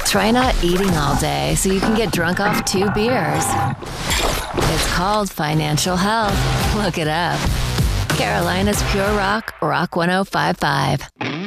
Try not eating all day so you can get drunk off 2 beers. It's called financial health. Look it up. Carolina's Pure Rock, Rock 1055.